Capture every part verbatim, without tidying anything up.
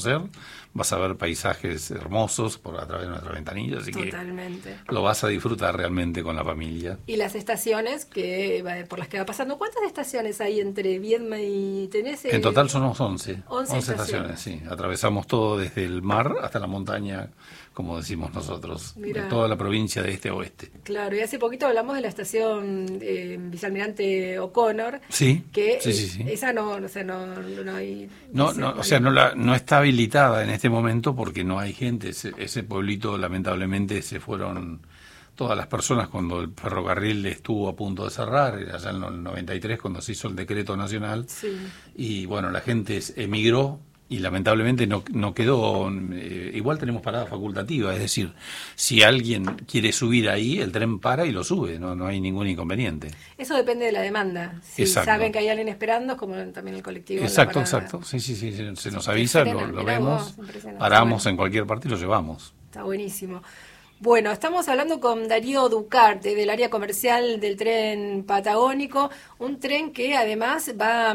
vas a ver paisajes hermosos por a través de nuestra ventanilla, así Totalmente. que lo vas a disfrutar realmente con la familia. Y las estaciones que por las que va pasando, ¿cuántas estaciones hay entre Viedma y Tenés? En total somos once, once, once estaciones, sí. Atravesamos todo desde el mar hasta la montaña, como decimos nosotros, Mirá. de toda la provincia de este a oeste. Claro, y hace poquito hablamos de la estación eh, Vicealmirante O'Connor. Sí, que sí, sí, sí. Esa no, o sea, no, no, no hay... No, no, o sea, no, la, no está habilitada en este momento porque no hay gente. Ese, ese pueblito, lamentablemente, se fueron todas las personas cuando el ferrocarril estuvo a punto de cerrar, era ya en el noventa y tres cuando se hizo el decreto nacional. Sí. Y bueno, la gente emigró. Y lamentablemente no, no quedó, eh, igual tenemos parada facultativa, es decir, si alguien quiere subir ahí, el tren para y lo sube, no, no hay ningún inconveniente. Eso depende de la demanda. Si Exacto. saben que hay alguien esperando, como también el colectivo. Exacto, exacto. Sí, sí, sí, se, se nos avisa, lo, lo vemos, vos, paramos en cualquier parte y lo llevamos. Está buenísimo. Bueno, estamos hablando con Darío Ducarte del área comercial del tren patagónico, un tren que además va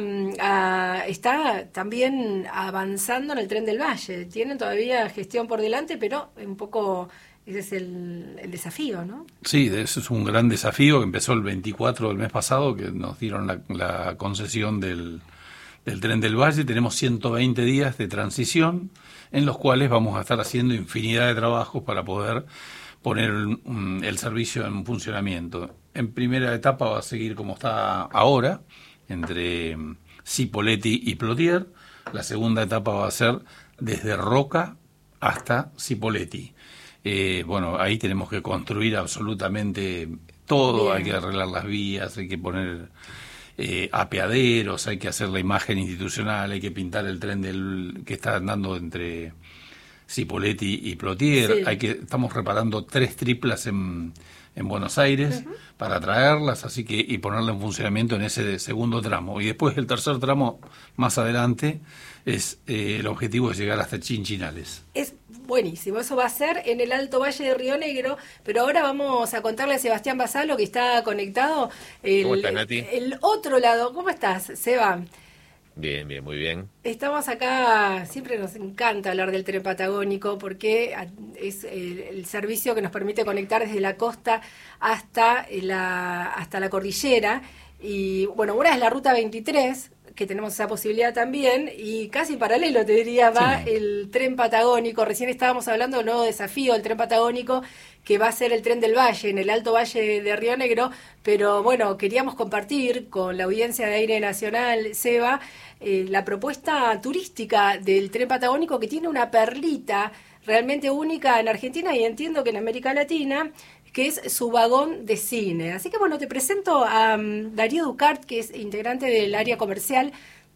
a, está también avanzando en el tren del Valle. Tienen todavía gestión por delante, pero un poco ese es el, el desafío, ¿no? Sí, ese es un gran desafío que empezó el veinticuatro del mes pasado, que nos dieron la, la concesión del, del tren del Valle. Tenemos ciento veinte días de transición en los cuales vamos a estar haciendo infinidad de trabajos para poder poner um, el servicio en funcionamiento. En primera etapa va a seguir como está ahora, entre um, Cipolletti y Plotier. La segunda etapa va a ser desde Roca hasta Cipolletti. Eh, bueno, ahí tenemos que construir absolutamente todo. Bien. Hay que arreglar las vías, hay que poner eh, apeaderos, hay que hacer la imagen institucional, hay que pintar el tren del que está andando entre Cipolletti y Plotier. Sí. Hay que estamos reparando tres triplas en, en Buenos Aires uh-huh. para traerlas, así que y ponerla en funcionamiento en ese segundo tramo. Y después el tercer tramo, más adelante, es eh, el objetivo es llegar hasta Chinchinales. Es buenísimo, eso va a ser en el Alto Valle de Río Negro, pero ahora vamos a contarle a Sebastián Basalo, que está conectado. El, ¿Cómo estás, Nati? El otro lado. ¿Cómo estás, Seba? Bien, bien, muy bien. Estamos acá, siempre nos encanta hablar del tren patagónico porque es el, el servicio que nos permite conectar desde la costa hasta la, hasta la cordillera. Y bueno, una es la ruta veintitrés, que tenemos esa posibilidad también, y casi paralelo, te diría, va sí. el tren patagónico. Recién estábamos hablando del nuevo desafío, el tren patagónico, que va a ser el tren del Valle, en el Alto Valle de Río Negro, pero bueno, queríamos compartir con la audiencia de Aire Nacional, Seba, eh, la propuesta turística del tren patagónico, que tiene una perlita realmente única en Argentina y entiendo que en América Latina, que es su vagón de cine. Así que bueno, te presento a um, Darío Ducarte, que es integrante del área comercial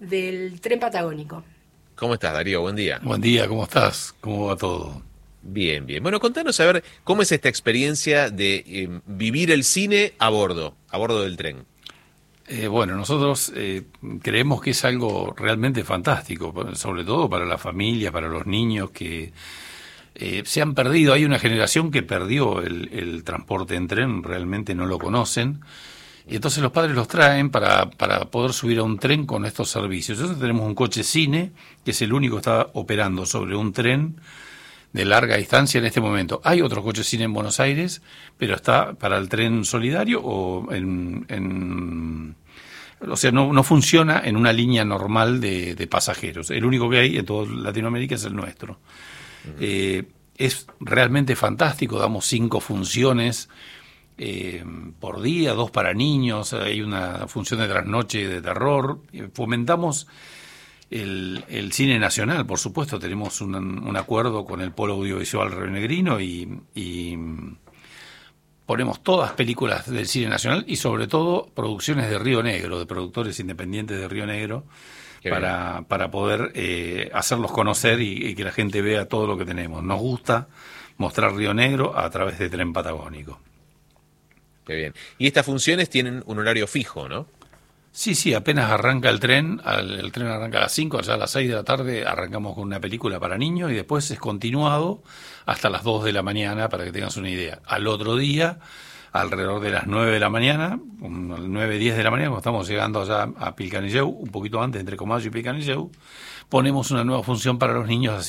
del tren patagónico. ¿Cómo estás, Darío? Buen día. Buen día, ¿cómo estás? ¿Cómo va todo? Bien, bien. Bueno, contanos a ver cómo es esta experiencia de eh, vivir el cine a bordo, a bordo del tren. Eh, bueno, nosotros eh, creemos que es algo realmente fantástico, sobre todo para la familia, para los niños que eh, se han perdido. Hay una generación que perdió el, el transporte en tren, realmente no lo conocen. Y entonces los padres los traen para, para poder subir a un tren con estos servicios. Entonces tenemos un coche cine, que es el único que está operando sobre un tren de larga distancia en este momento. Hay otro coche cine en Buenos Aires, pero está para el tren solidario o en... en o sea, no, no funciona en una línea normal de, de pasajeros. El único que hay en toda Latinoamérica es el nuestro. Uh-huh. Eh, es realmente fantástico, damos cinco funciones eh, por día, dos para niños, hay una función de trasnoche de terror. Fomentamos el, el cine nacional, por supuesto, tenemos un, un acuerdo con el Polo Audiovisual Rionegrino y, y ponemos todas películas del cine nacional y sobre todo producciones de Río Negro, de productores independientes de Río Negro, para, para poder eh, hacerlos conocer y, y que la gente vea todo lo que tenemos. Nos gusta mostrar Río Negro a través de Tren Patagónico. Qué bien. Y estas funciones tienen un horario fijo, ¿no? Sí, sí, apenas arranca el tren, el, el tren arranca a las cinco, allá a las seis de la tarde arrancamos con una película para niños y después es continuado hasta las dos de la mañana, para que tengas una idea. Al otro día alrededor de las nueve de la mañana, nueve, diez de la mañana, cuando estamos llegando allá a Pilcanilleu, un poquito antes, entre Comayo y Pilcanilleu, ponemos una nueva función para los niños.